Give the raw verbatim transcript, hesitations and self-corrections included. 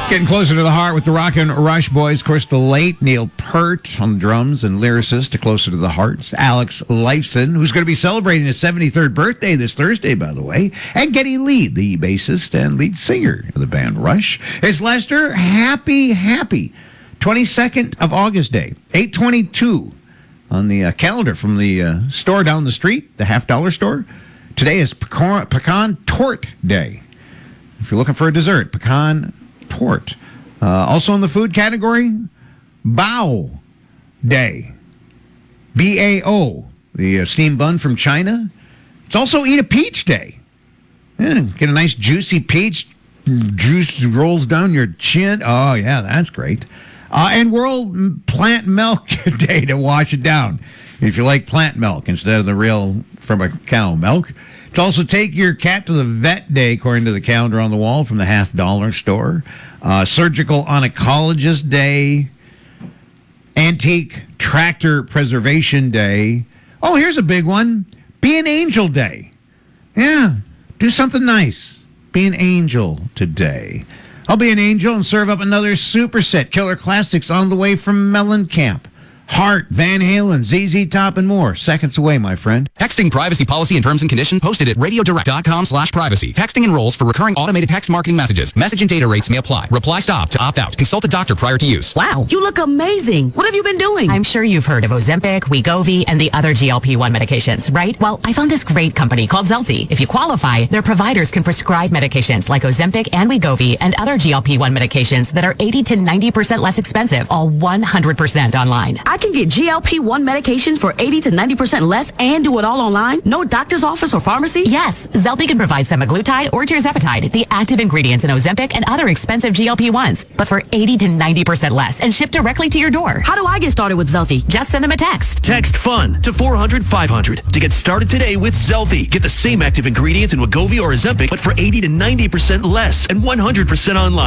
Getting closer to the heart with the Rock and Rush Boys. Of course, the late Neil Peart on the drums and lyricist to Closer to the Heart. Alex Lifeson, who's going to be celebrating his seventy-third birthday this Thursday, by the way. And Geddy Lee, the bassist and lead singer of the band Rush. It's Lester. Happy, happy twenty-second of August Day, eight twenty-two on the uh, calendar from the uh, store down the street, the Half Dollar Store. Today is Pecan, Pecan Torte Day. If you're looking for a dessert, pecan Tort. Uh, also in the food category, Bao Day. B A O, the uh, steamed bun from China. It's also Eat a Peach Day. Yeah, get a nice juicy peach. Juice rolls down your chin. Oh, yeah, that's great. Uh, and World Plant Milk Day to wash it down. If you like plant milk instead of the real from a cow milk. It's also Take Your Cat to the Vet Day, according to the calendar on the wall from the Half Dollar Store. Uh, Surgical Oncologist Day. Antique Tractor Preservation Day. Oh, here's a big one. Be an Angel Day. Yeah, do something nice. Be an angel today. I'll be an angel and serve up another superset. Killer classics on the way from Mellencamp. Heart, Van Halen, Z Z Top, and more. Seconds away, my friend. Texting privacy policy and terms and conditions posted at radiodirect.com slash privacy. Texting enrolls for recurring automated text marketing messages. Message and data rates may apply. Reply stop to opt out. Consult a doctor prior to use. Wow, you look amazing. What have you been doing? I'm sure you've heard of Ozempic, Wegovy, and the other G L P one medications, right? Well, I found this great company called Zelty. If you qualify, their providers can prescribe medications like Ozempic and Wegovy and other G L P one medications that are eighty to ninety percent less expensive, all one hundred percent online. I can get G L P one medications for eighty to ninety percent less and do it all online? No doctor's office or pharmacy? Yes, Zelty can provide semaglutide or tirzepatide, the active ingredients in Ozempic and other expensive G L P ones, but for eighty to ninety percent less and shipped directly to your door. How do I get started with Zelty? Just send them a text. Text FUN to four hundred five hundred to get started today with Zelty. Get the same active ingredients in Wegovy or Ozempic, but for eighty to ninety percent less and one hundred percent online.